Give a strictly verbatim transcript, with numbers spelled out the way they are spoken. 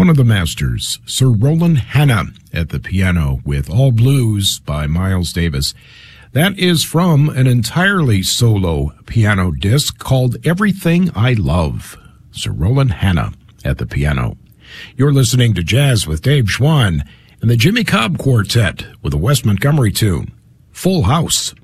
one of the masters, Sir Roland Hanna, at the piano with All Blues by Miles Davis. That is from an entirely solo piano disc called Everything I Love. Sir Roland Hanna at the piano. You're listening to Jazz with Dave Schwann and the Jimmy Cobb Quartet with a Wes Montgomery tune, Full House.